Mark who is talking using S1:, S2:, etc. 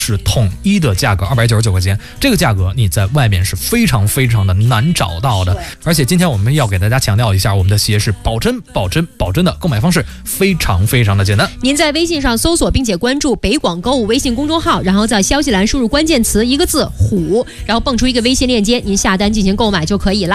S1: 是统一的价格299块钱，这个价格你在外面是非常非常的难找到的。而且今天我们要给大家强调一下，我们的鞋是保真的，购买方式非常非常的简单。
S2: 您在微信上搜索并且关注北广购物微信公众号，然后在消息栏输入关键词一个字虎，然后蹦出一个微信链接，您下单进行购买就可以了。